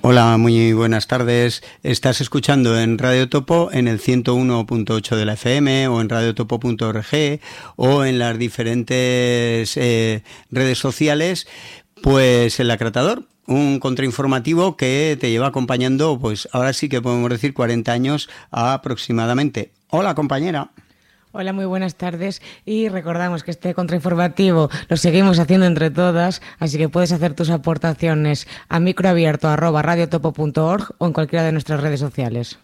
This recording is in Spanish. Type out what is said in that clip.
Hola, muy buenas tardes. Estás escuchando en Radio Topo en el 101.8 de la FM o en radiotopo.org o en las diferentes redes sociales, pues El Acratador, un contrainformativo que te lleva acompañando, pues ahora sí que podemos decir 40 años aproximadamente. Hola, compañera. Hola, muy buenas tardes y recordamos que este contrainformativo lo seguimos haciendo entre todas, así que puedes hacer tus aportaciones a microabierto@radiotopo.org o en cualquiera de nuestras redes sociales.